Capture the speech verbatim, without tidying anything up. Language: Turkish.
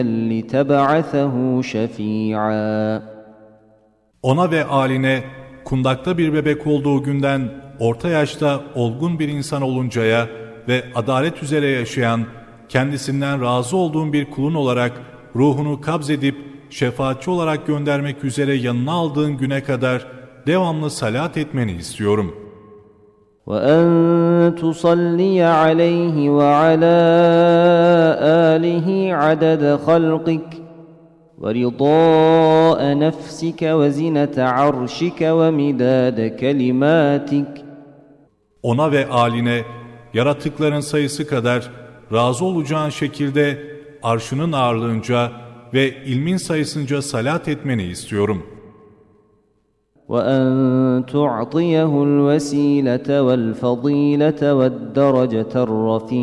لتبعثه شفيعا. Ona ve âline kundakta bir bebek olduğu günden orta yaşta olgun bir insan oluncaya ve adalet üzere yaşayan, kendisinden razı olduğun bir kulun olarak ruhunu kabzedip şefaatçi olarak göndermek üzere yanına aldığın güne kadar devamlı salat etmeni istiyorum. وَاَنْ تُصَلِّيَ عَلَيْهِ وَعَلَى آلِهِ عَدَدَ خَلْقِكَ وَرِضَاءَ نَفْسِكَ وَزِنَةَ عَرْشِكَ وَمِدَادَ كَلِمَاتِكَ. Ona ve âline yaratıkların sayısı kadar razı olacağın şekilde arşının ağırlığınca ve ilmin sayısınca salat etmeni istiyorum. وَاَنْ تُعْطِيَهُ الْوَسِيلَةَ وَالْفَضِيلَةَ وَالدَّرَجَةَ الرَّفِيعَةَ